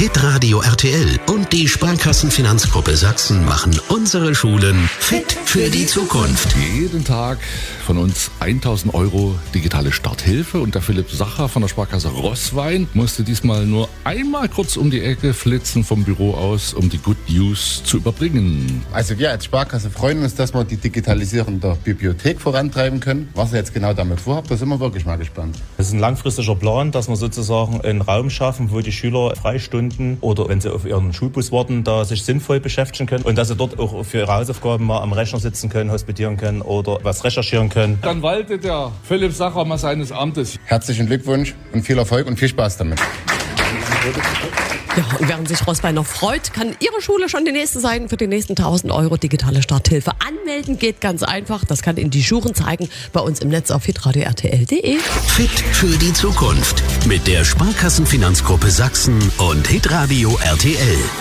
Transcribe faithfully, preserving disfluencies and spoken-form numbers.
Hitradio R T L und die Sparkassenfinanzgruppe Sachsen machen unsere Schulen fit für die Zukunft. Jeden Tag von uns tausend Euro digitale Starthilfe und der Philipp Sacher von der Sparkasse Roßwein musste diesmal nur einmal kurz um die Ecke flitzen vom Büro aus, um die Good News zu überbringen. Also wir als Sparkasse freuen uns, dass wir die Digitalisierung der Bibliothek vorantreiben können. Was ihr jetzt genau damit vorhabt, da sind wir wirklich mal gespannt. Das ist ein langfristiger Plan, dass wir sozusagen einen Raum schaffen, wo die Schüler Freistunden oder wenn sie auf ihren Schulbus warten, da sich sinnvoll beschäftigen können und dass sie dort auch für ihre Hausaufgaben mal am Rechner sitzen können, hospitieren können oder was recherchieren können. Dann waltet der Philipp Sacher mal seines Amtes. Herzlichen Glückwunsch und viel Erfolg und viel Spaß damit. Ja, und während sich Roßwein noch freut, kann Ihre Schule schon die nächsten Seiten für die nächsten tausend Euro digitale Starthilfe anmelden. Geht ganz einfach. Das kann Ihnen die Schulen zeigen bei uns im Netz auf hitradio r t l punkt d e. Fit für die Zukunft mit der Sparkassenfinanzgruppe Sachsen und Hitradio R T L.